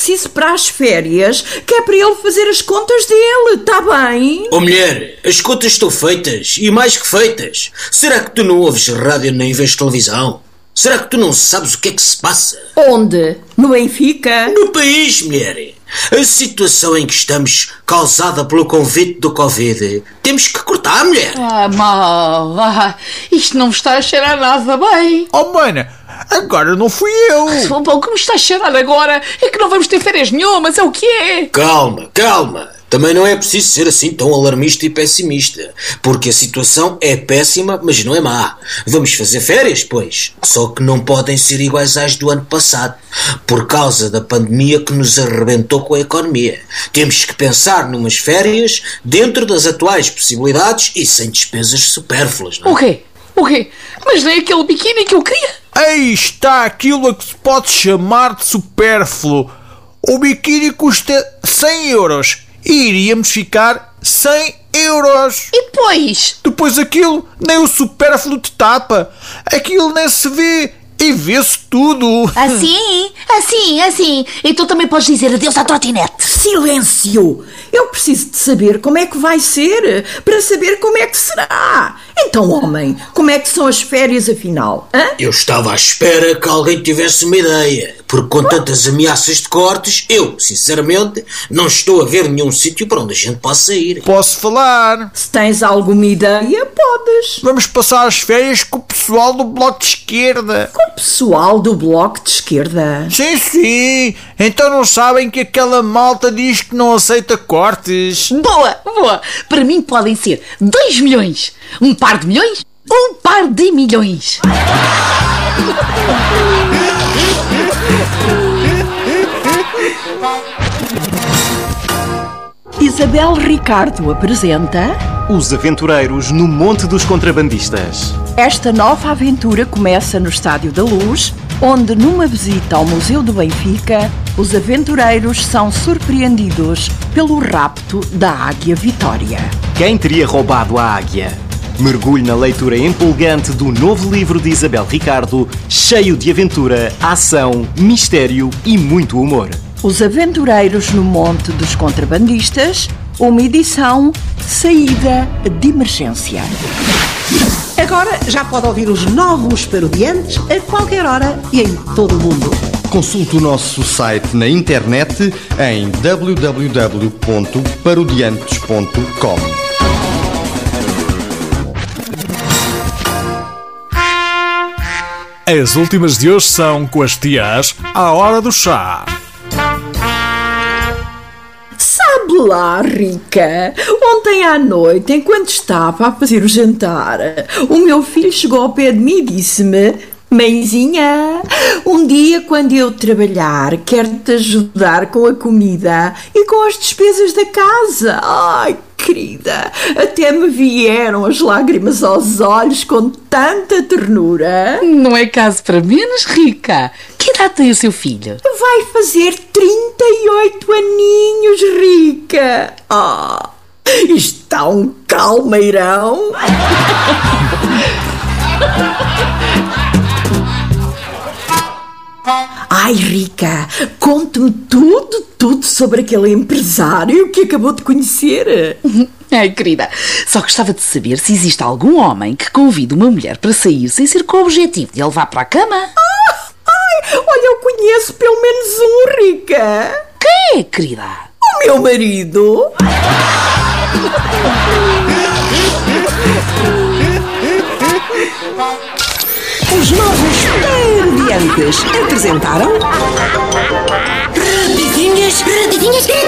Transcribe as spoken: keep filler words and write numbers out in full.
preciso para as férias, que é para ele fazer as contas dele, tá bem? Oh mulher, as contas estão feitas, e mais que feitas. Será que tu não ouves rádio nem vês televisão? Será que tu não sabes o que é que se passa? Onde? No Benfica? No país, mulher. A situação em que estamos, causada pelo convite do Covid, temos que cortar, mulher. Ah, mal. Ah, isto não me está a cheirar nada bem. Oh, mana, agora não fui eu. O que me está a cheirar agora é que não vamos ter férias nenhumas, é o que é? Calma, calma. Também não é preciso ser assim tão alarmista e pessimista, porque a situação é péssima, mas não é má. Vamos fazer férias, pois. Só que não podem ser iguais às do ano passado, por causa da pandemia que nos arrebentou com a economia. Temos que pensar numas férias dentro das atuais possibilidades e sem despesas supérfluas, não é? O quê? O quê? Mas nem aquele biquíni que eu queria. Aí está aquilo a que se pode chamar de supérfluo. O biquíni custa cem euros. E iríamos ficar cem euros. E depois? Depois aquilo nem o supérfluo te tapa. Aquilo nem se vê e vê-se tudo. Assim, assim, assim. E tu também podes dizer adeus à trotinete. Silêncio! Eu preciso de saber como é que vai ser, para saber como é que será. Então, homem, como é que são as férias afinal? Hã? Eu estava à espera que alguém tivesse uma ideia, porque com tantas ameaças de cortes, eu, sinceramente, não estou a ver nenhum sítio para onde a gente possa ir. Posso falar? Se tens alguma ideia, podes. Vamos passar as férias com o pessoal do Bloco de Esquerda. Com o pessoal do Bloco de Esquerda? Sim, sim. Então não sabem que aquela malta diz que não aceita cortes? Boa, boa. Para mim podem ser dois milhões. Um par de milhões? Um par de milhões. Isabel Ricardo apresenta Os Aventureiros no Monte dos Contrabandistas. Esta nova aventura começa no Estádio da Luz, onde numa visita ao Museu do Benfica, os aventureiros são surpreendidos pelo rapto da Águia Vitória. Quem teria roubado a águia? Mergulhe na leitura empolgante do novo livro de Isabel Ricardo, cheio de aventura, ação, mistério e muito humor. Os Aventureiros no Monte dos Contrabandistas, uma edição saída de emergência. Agora já pode ouvir os novos Parodiantes a qualquer hora e em todo o mundo. Consulte o nosso site na internet em w w w ponto parodiantes ponto com. As últimas de hoje são com as tias à hora do chá. Sabe lá, Rica, ontem à noite, enquanto estava a fazer o jantar, o meu filho chegou ao pé de mim e disse-me: mãezinha, um dia quando eu trabalhar, quero-te ajudar com a comida e com as despesas da casa. Ai, querida, até me vieram as lágrimas aos olhos com tanta ternura. Não é caso para menos, Rica. Que idade tem o seu filho? Vai fazer trinta e oito aninhos, Rica. Ah, isto está um calmeirão. Ai, Rica, conte-me tudo, tudo sobre aquele empresário que acabou de conhecer. Ai, querida, só gostava de saber se existe algum homem que convide uma mulher para sair sem ser com o objetivo de a levar para a cama. Ah, ai, olha, eu conheço pelo menos um, Rica. Quem é, querida? O meu marido. Os novos Parodiantes apresentaram Rapidinhas, rapidinhas